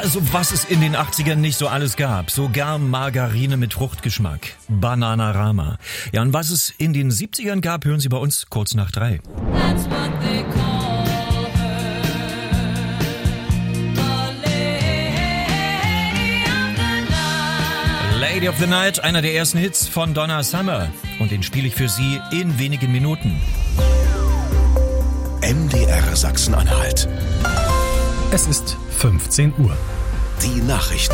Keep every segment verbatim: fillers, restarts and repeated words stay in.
Also was es in den achtzigern nicht so alles gab. Sogar Margarine mit Fruchtgeschmack. Bananarama. Ja, und was es in den siebzigern gab, hören Sie bei uns kurz nach drei. That's what they call her, the Lady of the Night. Lady of the Night, einer der ersten Hits von Donna Summer. Und den spiele ich für Sie in wenigen Minuten. M D R Sachsen-Anhalt. Es ist fünfzehn Uhr. Die Nachrichten.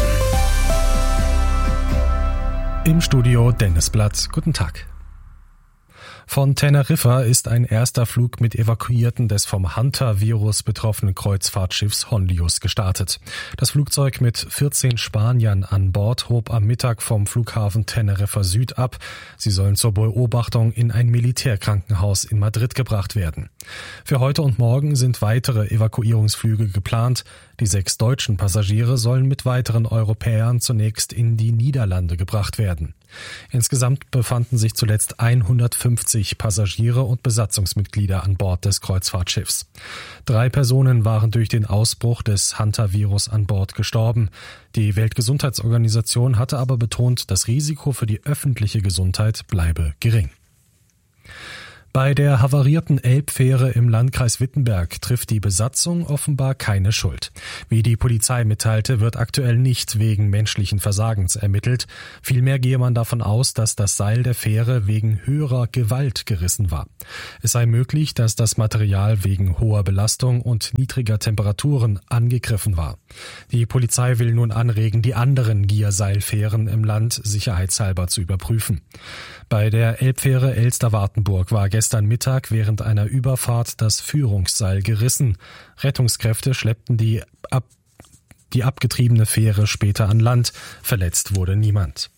Im Studio Dennis Blatt. Guten Tag. Von Teneriffa ist ein erster Flug mit Evakuierten des vom Hunter-Virus betroffenen Kreuzfahrtschiffs Hondius gestartet. Das Flugzeug mit vierzehn Spaniern an Bord hob am Mittag vom Flughafen Teneriffa Süd ab. Sie sollen zur Beobachtung in ein Militärkrankenhaus in Madrid gebracht werden. Für heute und morgen sind weitere Evakuierungsflüge geplant. Die sechs deutschen Passagiere sollen mit weiteren Europäern zunächst in die Niederlande gebracht werden. Insgesamt befanden sich zuletzt hundertfünfzig Passagiere und Besatzungsmitglieder an Bord des Kreuzfahrtschiffs. Drei Personen waren durch den Ausbruch des Hunter-Virus an Bord gestorben. Die Weltgesundheitsorganisation hatte aber betont, das Risiko für die öffentliche Gesundheit bleibe gering. Bei der havarierten Elbfähre im Landkreis Wittenberg trifft die Besatzung offenbar keine Schuld. Wie die Polizei mitteilte, wird aktuell nicht wegen menschlichen Versagens ermittelt. Vielmehr gehe man davon aus, dass das Seil der Fähre wegen höherer Gewalt gerissen war. Es sei möglich, dass das Material wegen hoher Belastung und niedriger Temperaturen angegriffen war. Die Polizei will nun anregen, die anderen Gierseilfähren im Land sicherheitshalber zu überprüfen. Bei der Elbfähre Elster-Wartenburg war gestern Mittag während einer Überfahrt das Führungsseil gerissen. Rettungskräfte schleppten die, ab, die abgetriebene Fähre später an Land. Verletzt wurde niemand.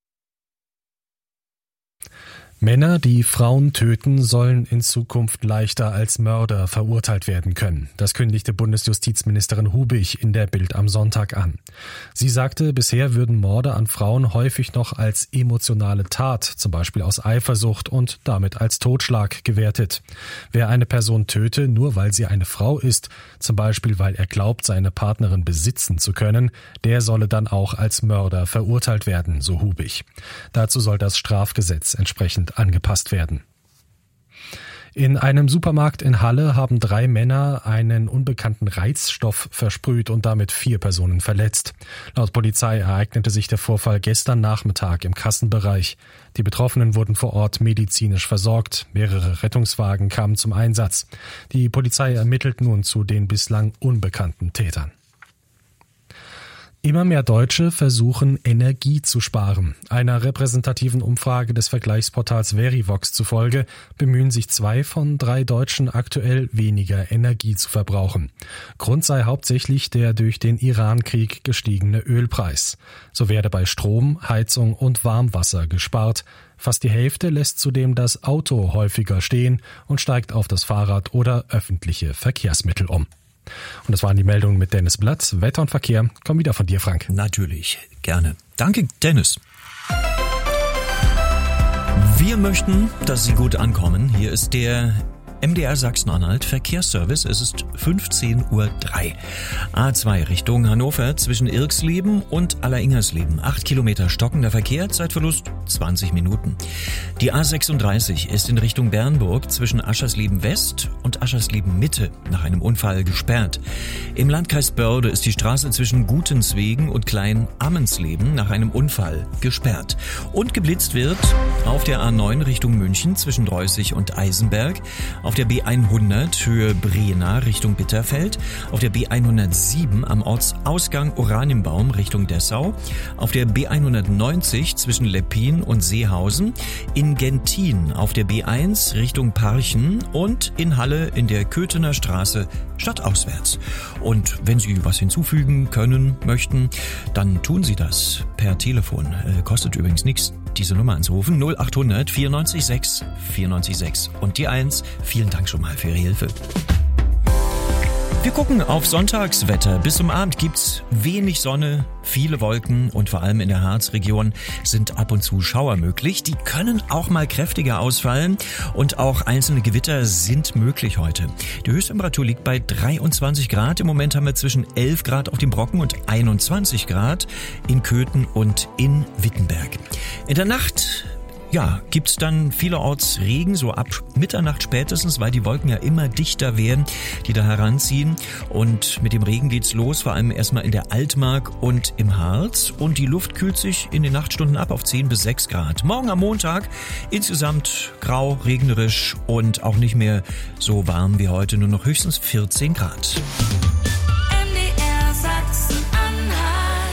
Männer, die Frauen töten, sollen in Zukunft leichter als Mörder verurteilt werden können. Das kündigte Bundesjustizministerin Hubich in der Bild am Sonntag an. Sie sagte, bisher würden Morde an Frauen häufig noch als emotionale Tat, zum Beispiel aus Eifersucht und damit als Totschlag gewertet. Wer eine Person töte, nur weil sie eine Frau ist, zum Beispiel weil er glaubt, seine Partnerin besitzen zu können, der solle dann auch als Mörder verurteilt werden, so Hubich. Dazu soll das Strafgesetz entsprechend angepasst werden. In einem Supermarkt in Halle haben drei Männer einen unbekannten Reizstoff versprüht und damit vier Personen verletzt. Laut Polizei ereignete sich der Vorfall gestern Nachmittag im Kassenbereich. Die Betroffenen wurden vor Ort medizinisch versorgt. Mehrere Rettungswagen kamen zum Einsatz. Die Polizei ermittelt nun zu den bislang unbekannten Tätern. Immer mehr Deutsche versuchen, Energie zu sparen. Einer repräsentativen Umfrage des Vergleichsportals Verivox zufolge bemühen sich zwei von drei Deutschen aktuell, weniger Energie zu verbrauchen. Grund sei hauptsächlich der durch den Iran-Krieg gestiegene Ölpreis. So werde bei Strom, Heizung und Warmwasser gespart. Fast die Hälfte lässt zudem das Auto häufiger stehen und steigt auf das Fahrrad oder öffentliche Verkehrsmittel um. Und das waren die Meldungen mit Dennis Blatt. Wetter und Verkehr kommen wieder von dir, Frank. Natürlich, gerne. Danke, Dennis. Wir möchten, dass Sie gut ankommen. Hier ist der M D R Sachsen-Anhalt Verkehrsservice. Es ist fünfzehn Uhr drei. A zwei Richtung Hannover zwischen Irxleben und Alleringhersleben. Acht Kilometer stockender Verkehr, Zeitverlust zwanzig Minuten. Die A sechsunddreißig ist in Richtung Bernburg zwischen Aschersleben West und Aschersleben Mitte nach einem Unfall gesperrt. Im Landkreis Börde ist die Straße zwischen Gutenswegen und Klein-Ammensleben nach einem Unfall gesperrt. Und geblitzt wird auf der A neun Richtung München zwischen Dreußig und Eisenberg. Auf der B hundert Höhe Brena Richtung Bitterfeld, auf der B hundertsieben am Ortsausgang Oranienbaum Richtung Dessau, auf der B hundertneunzig zwischen Leppin und Seehausen, in Gentin auf der B eins Richtung Parchen und in Halle in der Köthener Straße stadtauswärts. Und wenn Sie was hinzufügen können, möchten, dann tun Sie das per Telefon. Äh, kostet übrigens nichts, diese Nummer anzurufen. null achthundert vierundneunzig sechs vierundneunzig sechs und die eins. Vielen Dank schon mal für Ihre Hilfe. Wir gucken auf Sonntagswetter. Bis zum Abend gibt's wenig Sonne, viele Wolken und vor allem in der Harzregion sind ab und zu Schauer möglich. Die können auch mal kräftiger ausfallen und auch einzelne Gewitter sind möglich heute. Die Höchsttemperatur liegt bei dreiundzwanzig Grad. Im Moment haben wir zwischen elf Grad auf dem Brocken und einundzwanzig Grad in Köthen und in Wittenberg. In der Nacht Ja, gibt's dann vielerorts Regen, so ab Mitternacht spätestens, weil die Wolken ja immer dichter werden, die da heranziehen. Und mit dem Regen geht's los, vor allem erstmal in der Altmark und im Harz. Und die Luft kühlt sich in den Nachtstunden ab auf zehn bis sechs Grad. Morgen am Montag insgesamt grau, regnerisch und auch nicht mehr so warm wie heute, nur noch höchstens vierzehn Grad. M D R Sachsen-Anhalt.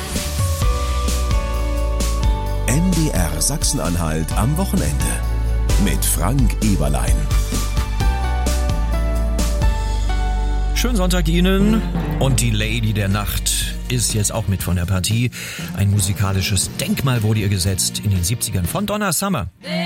M D R Sachsen-Anhalt am Wochenende mit Frank Eberlein. Schönen Sonntag Ihnen und die Lady der Nacht ist jetzt auch mit von der Partie. Ein musikalisches Denkmal wurde ihr gesetzt in den siebzigern von Donna Summer. There